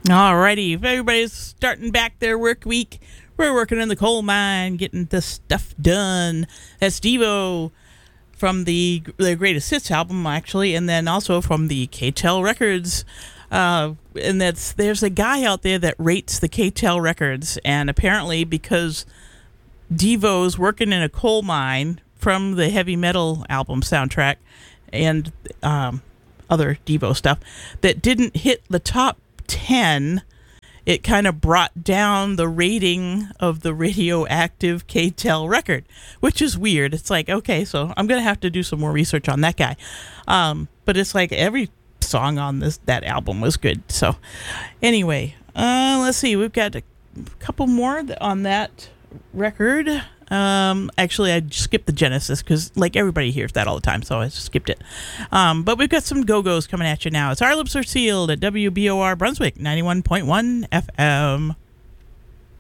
Alrighty, if everybody's starting back their work week, we're working in the coal mine, getting this stuff done. That's Devo from their Greatest Hits album, actually, and then also from the K-Tel Records. And there's a guy out there that rates the K-Tel Records, and apparently because Devo's working in a coal mine from the heavy metal album soundtrack and other Devo stuff that didn't hit the top 10, it kind of brought down the rating of the radioactive K-Tel record, which is weird. It's like, okay, so I'm going to have to do some more research on that guy. But it's like every song on that album was good. So anyway, let's see. We've got a couple more on that record. Actually, I skipped the Genesis because, like, everybody hears that all the time, so I just skipped it. But we've got some Go-Go's coming at you now. It's Our Lips Are Sealed at WBOR Brunswick 91.1 FM.